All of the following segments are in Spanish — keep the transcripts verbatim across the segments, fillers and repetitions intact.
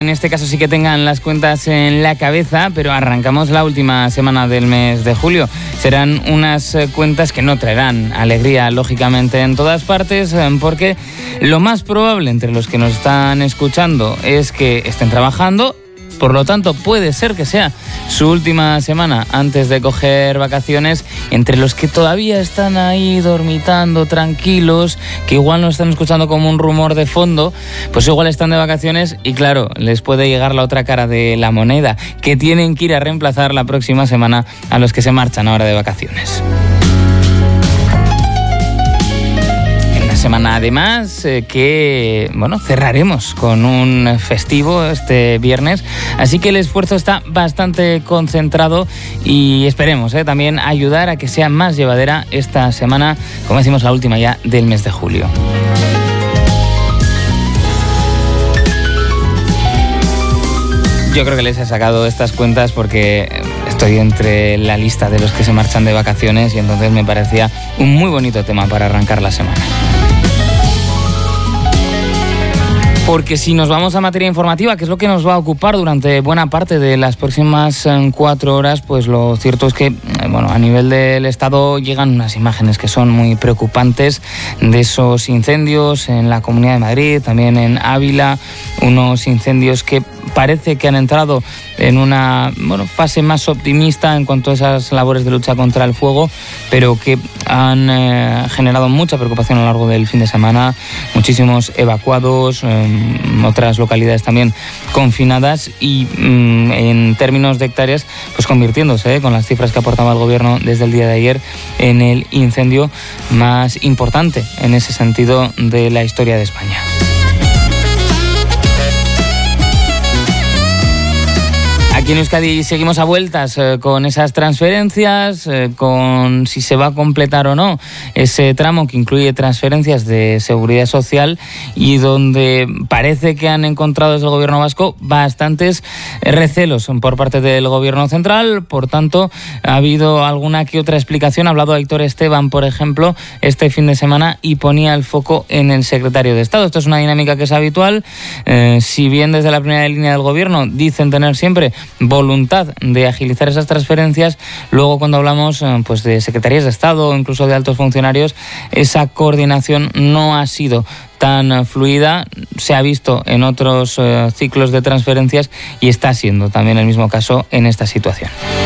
En este caso sí que tengan las cuentas en la cabeza, pero arrancamos la última semana del mes de julio. Serán unas cuentas que no traerán alegría, lógicamente, en todas partes, porque lo más probable entre los que nos están escuchando es que estén trabajando. Por lo tanto, puede ser que sea su última semana antes de coger vacaciones. Entre los que todavía están ahí dormitando, tranquilos, que igual no están escuchando como un rumor de fondo, pues igual están de vacaciones y claro, les puede llegar la otra cara de la moneda, que tienen que ir a reemplazar la próxima semana a los que se marchan ahora de vacaciones. Semana además eh, que bueno cerraremos con un festivo este viernes, así que el esfuerzo está bastante concentrado y esperemos eh, también ayudar a que sea más llevadera esta semana, como decimos, la última ya del mes de julio. Yo creo que les he sacado estas cuentas porque estoy entre la lista de los que se marchan de vacaciones y entonces me parecía un muy bonito tema para arrancar la semana. Porque si nos vamos a materia informativa, que es lo que nos va a ocupar durante buena parte de las próximas cuatro horas, pues lo cierto es que, bueno, a nivel del Estado llegan unas imágenes que son muy preocupantes de esos incendios en la Comunidad de Madrid, también en Ávila, unos incendios que parece que han entrado en una bueno, fase más optimista en cuanto a esas labores de lucha contra el fuego, pero que han eh, generado mucha preocupación a lo largo del fin de semana, muchísimos evacuados, eh, otras localidades también confinadas y mm, en términos de hectáreas, pues convirtiéndose, eh, con las cifras que aportaba el gobierno desde el día de ayer, en el incendio más importante en ese sentido de la historia de España. Aquí en Euskadi seguimos a vueltas eh, con esas transferencias, eh, con si se va a completar o no ese tramo que incluye transferencias de seguridad social y donde parece que han encontrado desde el gobierno vasco bastantes recelos por parte del gobierno central. Por tanto, ha habido alguna que otra explicación. Ha hablado Aitor Esteban, por ejemplo, este fin de semana y ponía el foco en el secretario de Estado. Esto es una dinámica que es habitual. Eh, si bien desde la primera línea del gobierno dicen tener siempre voluntad de agilizar esas transferencias, luego cuando hablamos pues de secretarías de Estado o incluso de altos funcionarios, esa coordinación no ha sido tan fluida. Se ha visto en otros eh, ciclos de transferencias y está siendo también el mismo caso en esta situación.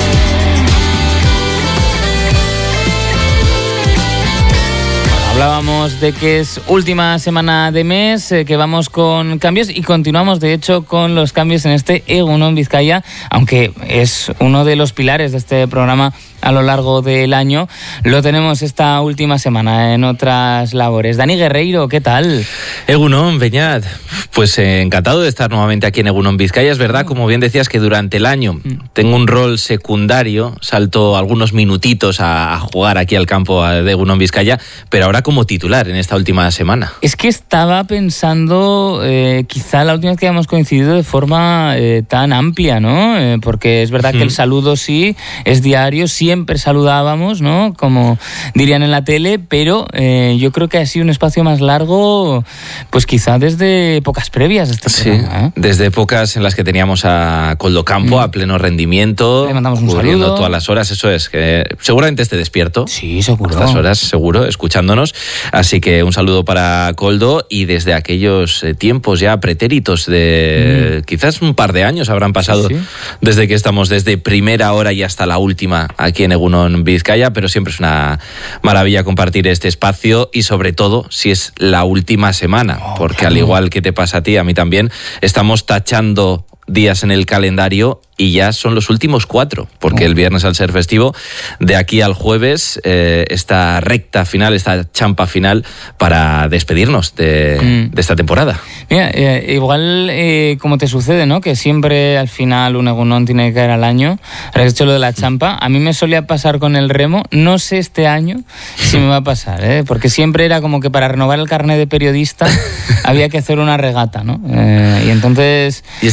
Hablábamos de que es última semana de mes, eh, que vamos con cambios y continuamos de hecho con los cambios en este Egunon Vizcaya, aunque es uno de los pilares de este programa a lo largo del año. Lo tenemos esta última semana en otras labores. Dani Guerreiro, ¿qué tal? Egunon, Beñat. Pues eh, encantado de estar nuevamente aquí en Egunon Vizcaya. Es verdad, como bien decías, que durante el año tengo un rol secundario, salto algunos minutitos a, a jugar aquí al campo de Egunon Vizcaya, pero ahora como titular en esta última semana. Es que estaba pensando, eh, quizá la última vez que habíamos coincidido de forma eh, tan amplia, ¿no? Eh, porque es verdad mm. que el saludo sí es diario, siempre Siempre saludábamos, ¿no? Como dirían en la tele, pero eh, yo creo que ha sido un espacio más largo, pues quizá desde épocas previas de este sí, programa, ¿eh? Desde épocas en las que teníamos a Koldo Campo mm. a pleno rendimiento, le mandamos un cubriendo saludo todas las horas. Eso es, que seguramente esté despierto. Sí, seguro. A estas horas, seguro, escuchándonos. Así que un saludo para Koldo y desde aquellos eh, tiempos ya pretéritos de mm. quizás un par de años habrán pasado sí, sí. desde que estamos desde primera hora y hasta la última aquí en Egunon Vizcaya, pero siempre es una maravilla compartir este espacio y sobre todo si es la última semana, oh, porque claro. al igual que te pasa a ti, a mí también, estamos tachando días en el calendario y ya son los últimos cuatro, porque oh. el viernes al ser festivo, de aquí al jueves, eh, esta recta final, esta champa final para despedirnos de, mm. de esta temporada. Mira, eh, igual eh, como te sucede, ¿no? Que siempre al final un Egunon tiene que caer al año. Has hecho lo de la champa. A mí me solía pasar con el remo. No sé este año si me va a pasar, ¿eh? Porque siempre era como que para renovar el carnet de periodista había que hacer una regata, ¿no? Eh, y entonces... ¿Y este año no?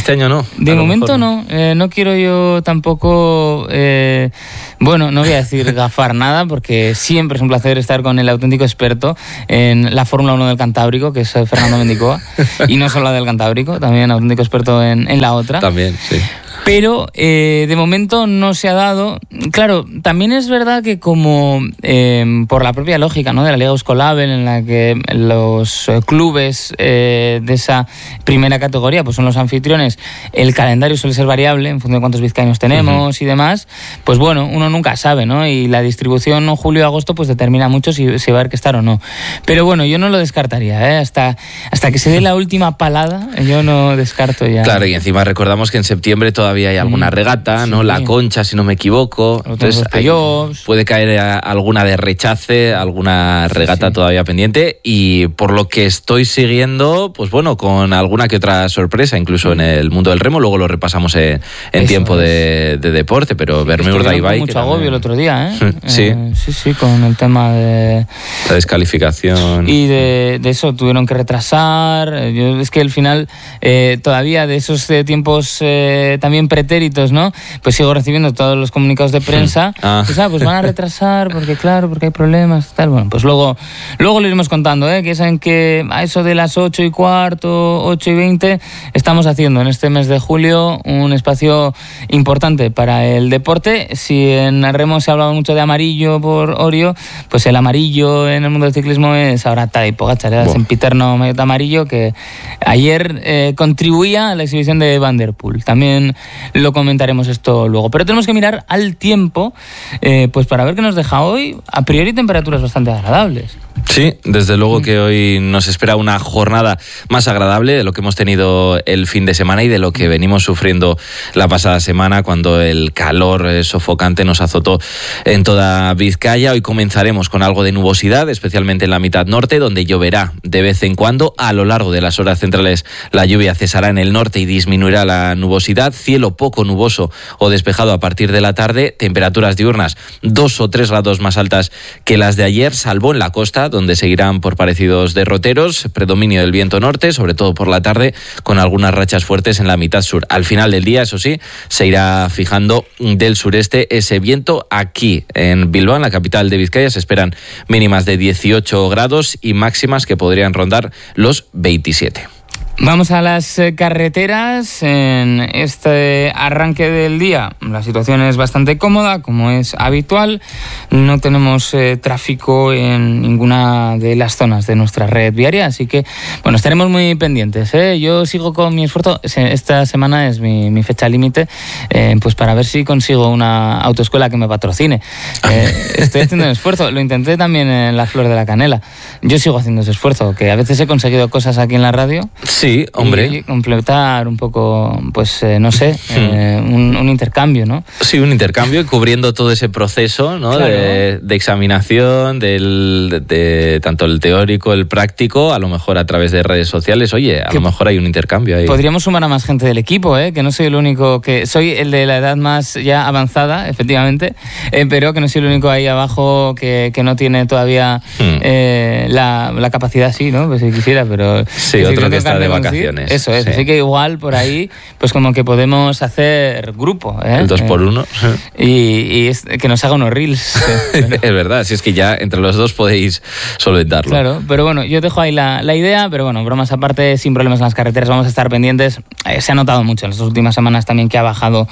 no. De momento no. No. Eh, no quiero yo tampoco... Eh, bueno, no voy a decir gafar nada, porque siempre es un placer estar con el auténtico experto en la Fórmula uno del Cantábrico, que es Fernando Mendicoa, y no solo la del Cantábrico, también auténtico experto en, en la otra. También, sí. Pero eh, de momento no se ha dado. Claro, también es verdad que como eh, por la propia lógica, ¿no?, de la Liga Euskolabel, en la que los eh, clubes eh, de esa primera categoría pues son los anfitriones, el calendario suele ser variable en función de cuántos vizcaínos tenemos uh-huh. y demás, pues bueno, uno nunca sabe, ¿no? Y la distribución en julio-agosto pues determina mucho si, si va a haber que estar o no. Pero bueno, yo no lo descartaría, ¿eh? Hasta, hasta que se dé la última palada, yo no descarto ya. Claro, y encima recordamos que en septiembre todavía hay alguna regata, ¿no? Sí. La Concha, si no me equivoco. Entonces, ahí puede caer alguna de rechace, alguna regata sí. todavía pendiente. Y por lo que estoy siguiendo, pues bueno, con alguna que otra sorpresa, incluso en el mundo del remo. Luego lo repasamos en, en tiempo de, de deporte, pero verme Urdaibai. Mucho agobio el otro día, ¿eh? Sí. Eh, sí, sí, con el tema de... la descalificación. Y de, de eso tuvieron que retrasar. Yo, es que al final, eh, todavía de esos eh, tiempos eh, también pretéritos, ¿no? Pues sigo recibiendo todos los comunicados de prensa. Ah. Pues, ah, pues van a retrasar porque, claro, porque hay problemas, tal. Bueno, pues luego, luego lo iremos contando, ¿eh? Que saben que a eso de las ocho y cuarto, ocho y veinte, estamos haciendo en este mes de julio un espacio importante para el deporte. Si en el remo se ha hablado mucho de amarillo por Orio, pues el amarillo en el mundo del ciclismo es ahora Tadej Pogačar, ¿eh? Sempiterno maillot amarillo, que ayer eh, contribuía a la exhibición de Van der Poel. También lo comentaremos esto luego. Pero tenemos que mirar al tiempo, eh, pues para ver qué nos deja hoy. A priori temperaturas bastante agradables. Sí, desde luego que hoy nos espera una jornada más agradable de lo que hemos tenido el fin de semana y de lo que venimos sufriendo la pasada semana, cuando el calor sofocante nos azotó en toda Vizcaya. Hoy comenzaremos con algo de nubosidad, especialmente en la mitad norte, donde lloverá de vez en cuando. A lo largo de las horas centrales la lluvia cesará en el norte y disminuirá la nubosidad. Cielo poco nuboso o despejado a partir de la tarde. Temperaturas diurnas dos o tres grados más altas que las de ayer, salvo en la costa, donde seguirán por parecidos derroteros. Predominio del viento norte, sobre todo por la tarde, con algunas rachas fuertes en la mitad sur. Al final del día, eso sí, se irá fijando del sureste ese viento. Aquí en Bilbao, en la capital de Vizcaya, se esperan mínimas de dieciocho grados y máximas que podrían rondar los veintisiete. Vamos a las carreteras. En este arranque del día la situación es bastante cómoda, como es habitual. No tenemos eh, tráfico en ninguna de las zonas de nuestra red viaria, así que bueno, estaremos muy pendientes, ¿eh? Yo sigo con mi esfuerzo. Esta semana es mi, mi fecha límite, eh, pues para ver si consigo una autoescuela que me patrocine. Eh, estoy haciendo un esfuerzo. Lo intenté también en la Flor de la Canela. Yo sigo haciendo ese esfuerzo, que a veces he conseguido cosas aquí en la radio. Sí, hombre. Y completar un poco, pues, eh, no sé, eh, un, un intercambio, ¿no? Sí, un intercambio cubriendo todo ese proceso, ¿no? Claro. De, de examinación, del, de, de tanto el teórico, el práctico, a lo mejor a través de redes sociales. Oye, a lo mejor hay un intercambio ahí. Podríamos sumar a más gente del equipo, ¿eh? Que no soy el único que... Soy el de la edad más ya avanzada, efectivamente, eh, pero que no soy el único ahí abajo que, que no tiene todavía hmm. eh, la, la capacidad, sí, ¿no? Pues si quisiera, pero... Sí, que otro que está de vacaciones. Eso es, sí. Así que igual por ahí, pues como que podemos hacer grupo, ¿eh? El dos por uno. Y, y es, que nos haga unos reels. Pero... es verdad, si es que ya entre los dos podéis solventarlo. Claro, pero bueno, yo dejo ahí la, la idea, pero bueno, bromas aparte, sin problemas en las carreteras, vamos a estar pendientes. Eh, se ha notado mucho en las últimas semanas también que ha bajado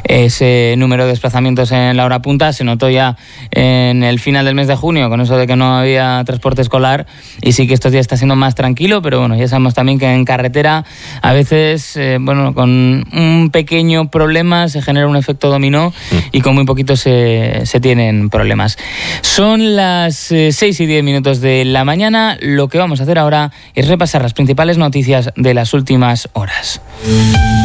ese número de desplazamientos en la hora punta. Se notó ya en el final del mes de junio, con eso de que no había transporte escolar, y sí que estos días está siendo más tranquilo, pero bueno, ya sabemos también que en carretera a veces, eh, bueno, con un pequeño problema se genera un efecto dominó mm. y con muy poquito se, se tienen problemas. Son las eh, seis y diez minutos de la mañana. Lo que vamos a hacer ahora es repasar las principales noticias de las últimas horas.